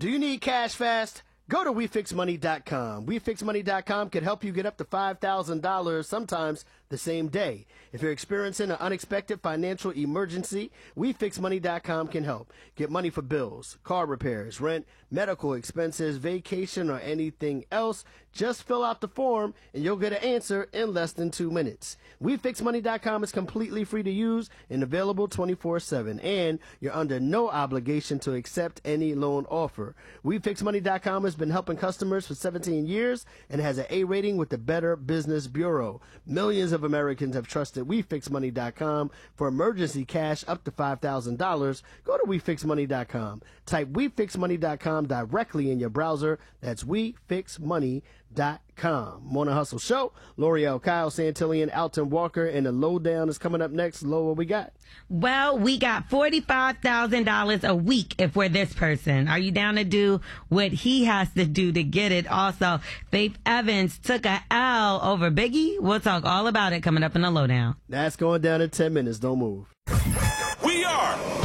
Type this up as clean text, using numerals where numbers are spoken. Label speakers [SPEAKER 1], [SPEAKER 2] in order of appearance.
[SPEAKER 1] Do you need cash fast? Go to WeFixMoney.com. WeFixMoney.com can help you get up to $5,000 sometimes the same day. If you're experiencing an unexpected financial emergency, WeFixMoney.com can help. Get money for bills, car repairs, rent, medical expenses, vacation, or anything else. Just fill out the form and you'll get an answer in less than 2 minutes. WeFixMoney.com is completely free to use and available 24/7. And you're under no obligation to accept any loan offer. WeFixMoney.com has been helping customers for 17 years and has an A rating with the Better Business Bureau. Millions of Americans have trusted WeFixMoney.com for emergency cash up to $5,000. Go to WeFixMoney.com. Type WeFixMoney.com directly in your browser. That's WeFixMoney.com. Morning Hustle Show. L'Oreal, Kyle Santillan, Alton Walker, and the Lowdown is coming up next. Lo, what we got?
[SPEAKER 2] Well, we got $45,000 a week if we're this person. Are you down to do what he has to do to get it? Also, Faith Evans took a L over Biggie. We'll talk all about it coming up in the Lowdown.
[SPEAKER 1] That's going down in 10 minutes. Don't move.
[SPEAKER 3] We are